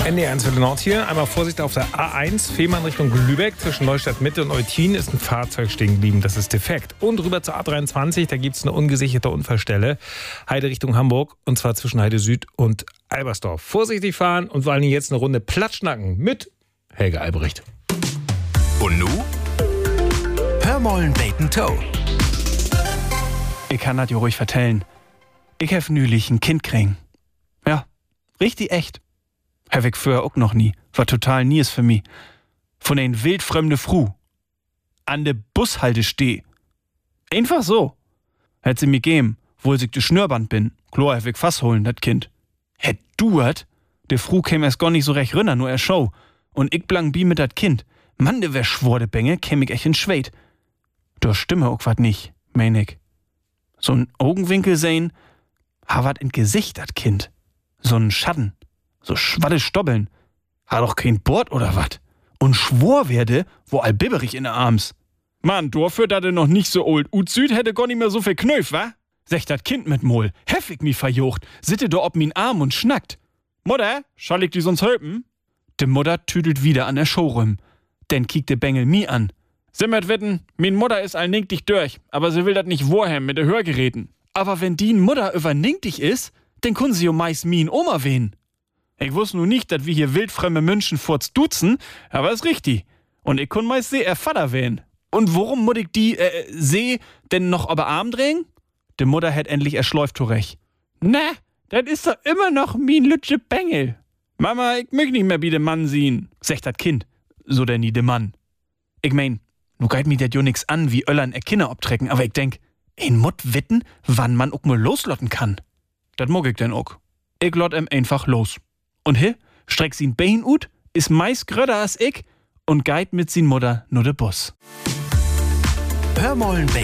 NDR 1 für Nord hier. Einmal Vorsicht auf der A1, Fehmarn Richtung Lübeck. Zwischen Neustadt Mitte und Eutin ist ein Fahrzeug stehen geblieben. Das ist defekt. Und rüber zur A23, da gibt es eine ungesicherte Unfallstelle. Heide Richtung Hamburg, und zwar zwischen Heide Süd und Albersdorf. Vorsichtig fahren und vor allem jetzt eine Runde Platschnacken mit Helge Albrecht. Und nu? Hör mollen Bacon Toe. Ich kann das dir ruhig vertellen. Ich hab nülich ein Kind kriegen. Ja, richtig echt. Hab ich früher auch noch nie. War total nies für mich. Von ein wildfremde Fru. An de Bushalte steh. Einfach so. Hätt sie mir geben, wo ich de Schnürband bin. Klar hab ich Fass holen, dat Kind. Hätt du hat? De Fru käm erst gar nicht so recht rünner, nur er Show. Und ich blang bi mit dat Kind. Mann, de wär schworde Bänge, käm ich echt in Schwed. Da stimme auch wat nicht, mein ich. So'n Augenwinkel sehen, ha wat in Gesicht, dat Kind. So'n Schatten. So schwadde Stobbeln. Ha doch kein Bord oder wat? Und schwor werde, wo all bibberig in der Arms. Mann, dafür, dat er noch nicht so old Süd hätte gar nicht mehr so viel Knöf, wa? Sech dat Kind mit Mol, heffig mi verjocht, sitte do ob min Arm und schnackt. Mutter, schall ich die sonst hölpen? De Mutter tüdelt wieder an der Showroom. Denn kiekt de Bengel mi an. Simmert wetten, min Mutter is allnink dich durch, aber sie will dat nicht wohem mit de Hörgeräten. Aber wenn die Mutter übernink dich is, denn kun sie meist min Oma wehen. Ich wuss nur nicht, dass wir hier wildfremde München forts duzen, aber ist richtig. Und ich kun meist er Vater wehen. Und worum muss ich die, denn noch aber Arm drehen? De Mutter hätt endlich erschläuft zurecht. Na, das ist doch immer noch min lütsche Bengel. Mama, ich möcht nicht mehr wie de Mann sehen, sagt dat Kind. So denn nie de Mann. Ich mein, nu geit mi dat jo nix an, wie Öllern Kinder obtrecken, aber ich denk, ein Mutt witten, wann man auch mal loslotten kann. Dat mag ich denn auch. Ich lot einfach los. Und he, streck sin Bein ut, is meist gröder als ich und geit mit sin Mutter nur de Bus. Hör mollen Bacon